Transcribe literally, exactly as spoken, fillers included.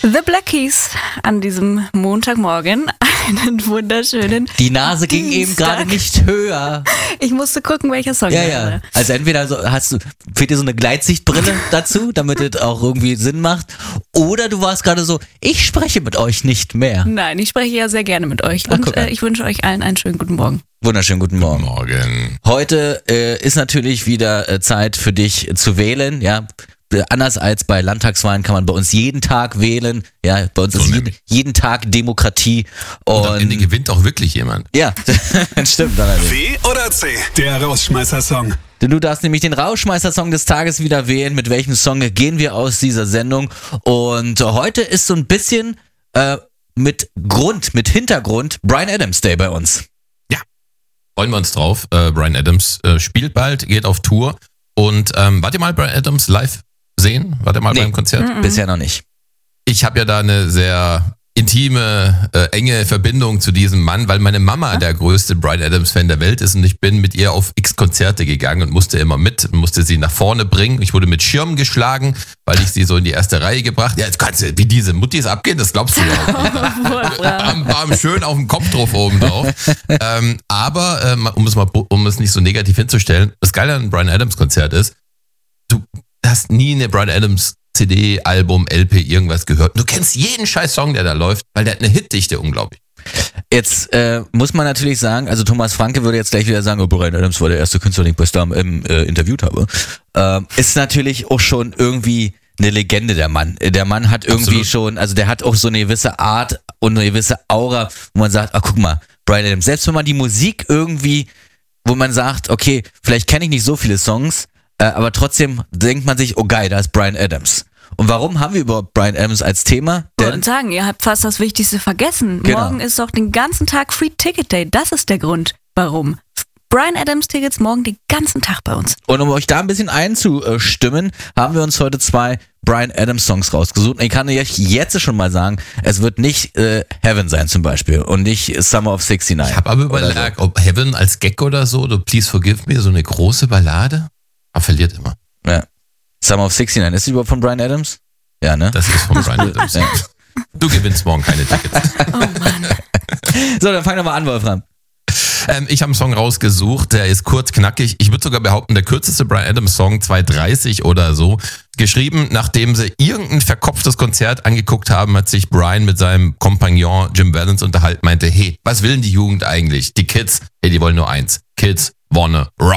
The Black Keys an diesem Montagmorgen. Einen wunderschönen Die Nase ging Dienstag. eben gerade nicht höher. Ich musste gucken, welcher Song Ja, das ja. war. Also entweder so hast du, fehlt dir so eine Gleitsichtbrille dazu, damit es auch irgendwie Sinn macht. Oder du warst gerade so, ich spreche mit euch nicht mehr. Nein, ich spreche ja sehr gerne mit euch. Ach, Und guck an. äh, ich wünsche euch allen einen schönen guten Morgen. Wunderschönen guten Morgen. Morgen. Heute äh, ist natürlich wieder äh, Zeit für dich zu wählen, ja. Äh, Anders als bei Landtagswahlen kann man bei uns jeden Tag wählen. Ja, bei uns So ist jeden, nämlich. jeden Tag Demokratie. Und, Und am Ende gewinnt auch wirklich jemand. ja, stimmt. Allerdings. W oder C? Der Rausschmeißer-Song. Denn du darfst nämlich den Rauschmeister-Song des Tages wieder wählen. Mit welchem Song gehen wir aus dieser Sendung? Und heute ist so ein bisschen äh, mit Grund, mit Hintergrund Bryan Adams Day bei uns. Freuen wir uns drauf. Äh, Bryan Adams äh, spielt bald, geht auf Tour. Und ähm, wart ihr mal Bryan Adams live sehen? Wart ihr mal Nee. beim Konzert? Bisher noch nicht. Ich habe ja da eine sehr intime, äh, enge Verbindung zu diesem Mann, weil meine Mama der größte Bryan Adams-Fan der Welt ist und ich bin mit ihr auf x Konzerte gegangen und musste immer mit, musste sie nach vorne bringen. Ich wurde mit Schirm geschlagen, weil ich sie so in die erste Reihe gebracht. Ja, jetzt kannst du, wie diese Muttis abgehen, das glaubst du ja auch nicht. Bam, bam, schön auf dem Kopf drauf oben drauf. ähm, aber ähm, um es mal, um es nicht so negativ hinzustellen, das Geile an einem Bryan Adams Konzert ist, du hast nie eine Bryan Adams C D, Album, L P, irgendwas gehört. Du kennst jeden scheiß Song, der da läuft, weil der hat eine Hitdichte, unglaublich. Jetzt äh, muss man natürlich sagen, also Thomas Franke würde jetzt gleich wieder sagen, oh, Bryan Adams war der erste Künstler, den ich bei Star ähm, äh, interviewt habe. Ähm, ist natürlich auch schon irgendwie eine Legende, der Mann. Der Mann hat irgendwie Absolut. schon, also der hat auch so eine gewisse Art und eine gewisse Aura, wo man sagt, ach guck mal, Bryan Adams, selbst wenn man die Musik irgendwie, wo man sagt, okay, vielleicht kenne ich nicht so viele Songs, äh, aber trotzdem denkt man sich, oh geil, da ist Bryan Adams. Und warum haben wir überhaupt Bryan Adams als Thema? Ich Denn wollte sagen, ihr habt fast das Wichtigste vergessen. Genau. Morgen ist doch den ganzen Tag Free Ticket Day. Das ist der Grund, warum. Bryan Adams Tickets morgen den ganzen Tag bei uns. Und um euch da ein bisschen einzustimmen, haben wir uns heute zwei Bryan Adams Songs rausgesucht. Und ich kann euch jetzt schon mal sagen, es wird nicht äh, Heaven sein zum Beispiel und nicht Summer of sixty-nine. Ich habe aber Oder überlegt, ob Heaven als Gag oder so, oder Please Forgive Me, so eine große Ballade, aber verliert immer. So. Ja. Summer of sixty-nine, ist die überhaupt von Bryan Adams? Ja, ne? Das ist von Bryan Adams. Ja. Du gewinnst morgen keine Tickets. Oh Mann. So, dann fang doch mal an, Wolfram. Ähm, ich habe einen Song rausgesucht, der ist kurz, knackig. Ich würde sogar behaupten, der kürzeste Bryan Adams Song, zwei dreißig oder so. Geschrieben, nachdem sie irgendein verkopftes Konzert angeguckt haben, hat sich Bryan mit seinem Kompagnon Jim Valance unterhalten, meinte, hey, was will denn die Jugend eigentlich? Die Kids, hey, die wollen nur eins. Kids wanna rock.